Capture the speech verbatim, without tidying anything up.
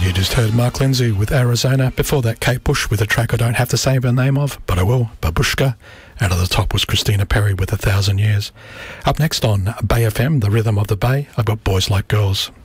And you just heard Mark Lindsay with Arizona. Before that, Kate Bush with a track I don't have to say the name of, but I will, Babushka. Out of the top was Christina Perri with A Thousand Years. Up next on Bay F M, the rhythm of the Bay, I've got Boys Like Girls.